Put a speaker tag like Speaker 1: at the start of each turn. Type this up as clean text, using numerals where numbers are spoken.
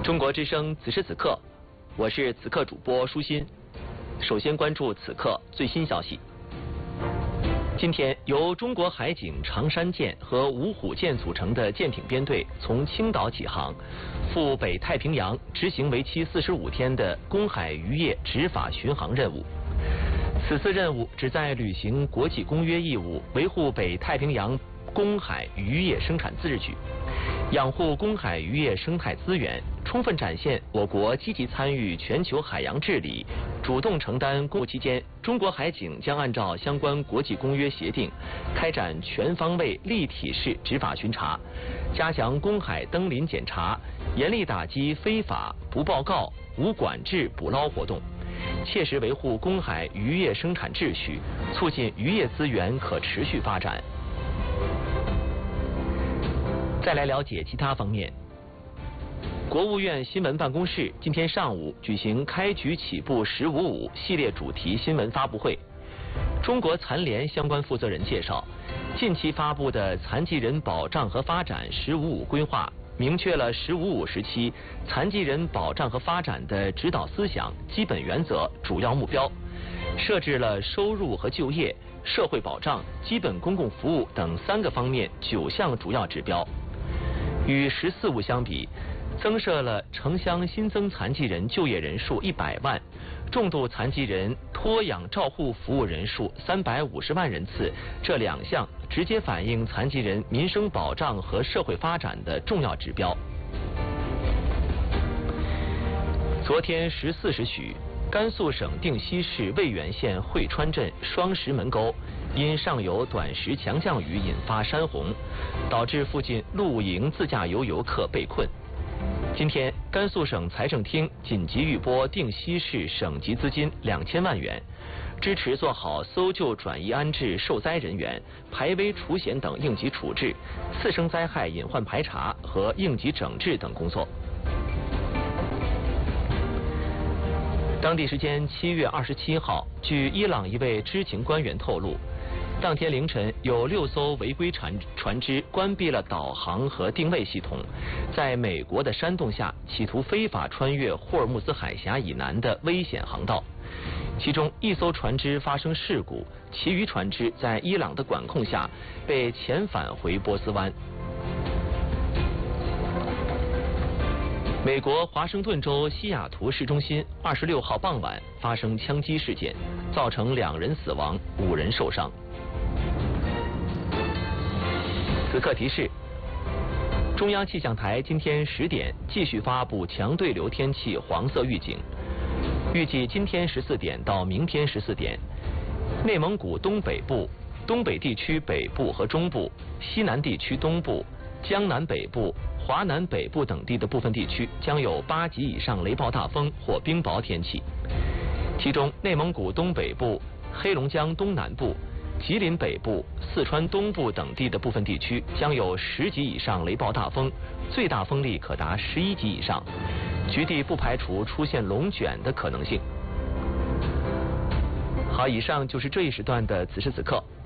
Speaker 1: 中国之声此时此刻，我是此刻主播舒心。首先关注此刻最新消息。今天，由中国海警长山舰和芜虎舰组成的舰艇编队从青岛起航，赴北太平洋执行为期45天的公海渔业执法巡航任务。此次任务旨在履行国际公约义务，维护北太平洋公海渔业生产秩序，养护公海渔业生态资源，充分展现我国积极参与全球海洋治理、主动承担公务期间，中国海警将按照相关国际公约协定，开展全方位立体式执法巡查，加强公海登临检查，严厉打击非法不报告、无管制捕捞活动，切实维护公海渔业生产秩序，促进渔业资源可持续发展。再来了解其他方面。国务院新闻办公室今天上午举行开局起步1055系列主题新闻发布会。中国残联相关负责人介绍，近期发布的残疾人保障和发展1055规划，明确了1055时期残疾人保障和发展的指导思想、基本原则、主要目标，设置了收入和就业、社会保障、基本公共服务等3个方面9项主要指标。与1455相比，增设了城乡新增残疾人就业人数100万，重度残疾人托养照护服务人数350万人次，这2项直接反映残疾人民生保障和社会发展的重要指标。昨天14时许，甘肃省定西市渭源县会川镇双石门沟因上游短时强降雨引发山洪，导致附近露营自驾游游客被困。今天，甘肃省财政厅紧急预拨定西市省级资金2000万元，支持做好搜救转移安置受灾人员、排危除险等应急处置、次生灾害隐患排查和应急整治等工作。当地时间7月27号，据伊朗一位知情官员透露，当天凌晨有6艘违规船只关闭了导航和定位系统，在美国的煽动下，企图非法穿越霍尔木兹海峡以南的危险航道。其中1艘船只发生事故，其余船只在伊朗的管控下被遣返回波斯湾。美国华盛顿州西雅图市中心26号傍晚发生枪击事件，造成2人死亡，5人受伤。此刻提示：中央气象台今天10点继续发布强对流天气黄色预警，预计今天14点到明天14点，内蒙古东北部、东北地区北部和中部、西南地区东部、江南北部、华南北部等地的部分地区将有8级以上雷暴大风或冰雹天气，其中内蒙古东北部、黑龙江东南部、吉林北部、四川东部等地的部分地区将有10级以上雷暴大风，最大风力可达11级以上，局地不排除出现龙卷的可能性。好，以上就是这一时段的此时此刻。